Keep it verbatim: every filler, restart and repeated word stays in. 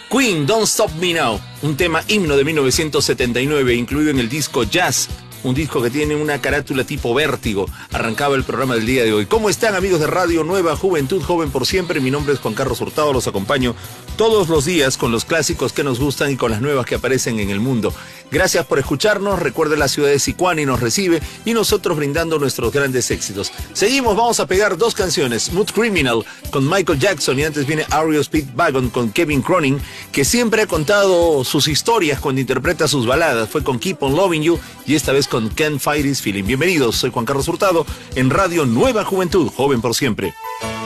Queen, Don't Stop Me Now, un tema himno de mil novecientos setenta y nueve, incluido en el disco Jazz, un disco que tiene una carátula tipo Vértigo. Arrancaba el programa del día de hoy. ¿Cómo están, amigos de Radio Nueva Juventud, joven por siempre? Mi nombre es Juan Carlos Hurtado, los acompaño todos los días con los clásicos que nos gustan y con las nuevas que aparecen en el mundo. Gracias por escucharnos. Recuerde, la ciudad de Sicuani nos recibe y nosotros brindando nuestros grandes éxitos. Seguimos, vamos a pegar dos canciones. Smooth Criminal con Michael Jackson y antes viene R E O Speedwagon con Kevin Cronin, que siempre ha contado sus historias cuando interpreta sus baladas. Fue con Keep on Loving You y esta vez con Can't Fight This Feeling. Bienvenidos, soy Juan Carlos Hurtado en Radio Nueva Juventud, joven por siempre.